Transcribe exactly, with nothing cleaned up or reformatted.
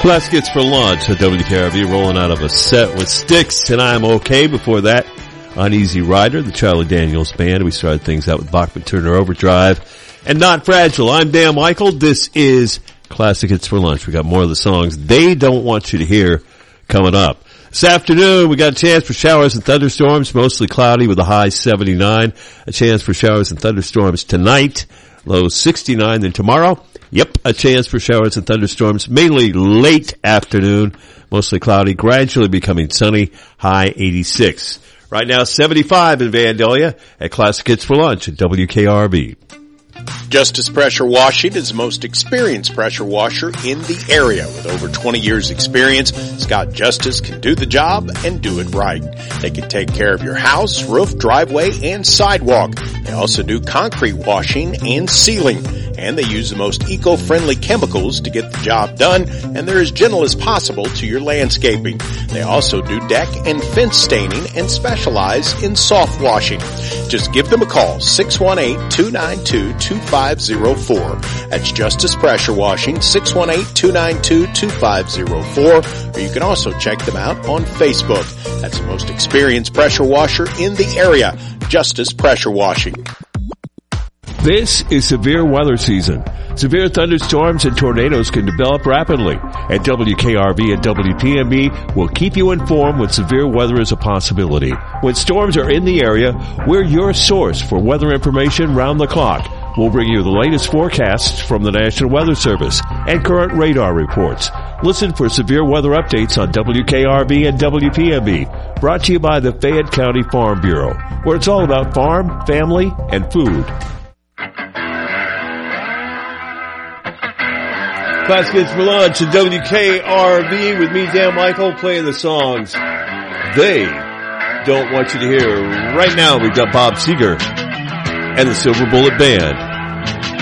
Classic Hits for Lunch at W K R V, rolling out of a set with Styx and I'm Okay. Before that, on Easy Rider, the Charlie Daniels Band. We started things out with Bachman Turner Overdrive and Not Fragile. I'm Dan Michael. This is Classic Hits for Lunch. We got more of the songs they don't want you to hear coming up. This afternoon, we got a chance for showers and thunderstorms, mostly cloudy with a high seventy-nine. A chance for showers and thunderstorms tonight, low sixty-nine. Then tomorrow, yep, a chance for showers and thunderstorms, mainly late afternoon, mostly cloudy, gradually becoming sunny, high eighty-six. Right now, seventy-five in Vandalia at Classic Hits for Lunch at W K R V. Justice Pressure Washing is the most experienced pressure washer in the area. With over twenty years experience, Scott Justice can do the job and do it right. They can take care of your house, roof, driveway, and sidewalk. They also do concrete washing and sealing. And they use the most eco-friendly chemicals to get the job done, and they're as gentle as possible to your landscaping. They also do deck and fence staining and specialize in soft washing. Just give them a call, six one eight, two nine two, two five zero four. That's Justice Pressure Washing, six one eight, two nine two, two five zero four. Or you can also check them out on Facebook. That's the most experienced pressure washer in the area, Justice Pressure Washing. This is severe weather season. Severe thunderstorms and tornadoes can develop rapidly. At W K R V and W P M B, we'll keep you informed when severe weather is a possibility. When storms are in the area, we're your source for weather information round the clock. We'll bring you the latest forecasts from the National Weather Service and current radar reports. Listen for severe weather updates on W K R V and W P M B. Brought to you by the Fayette County Farm Bureau, where it's all about farm, family, and food. Classic Hits for Lunch at W K R V with me, Dan Michael, playing the songs they don't want you to hear. Right now, we've got Bob Seger and the Silver Bullet Band.